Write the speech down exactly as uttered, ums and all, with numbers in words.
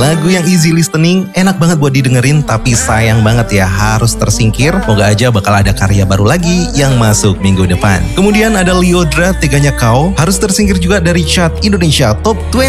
Lagu yang easy listening, enak banget buat didengerin, tapi sayang banget ya harus tersingkir. Moga aja bakal ada karya baru lagi yang masuk minggu depan. Kemudian ada Lyodra, Teganya Kau, harus tersingkir juga dari chart Indonesia Top dua puluh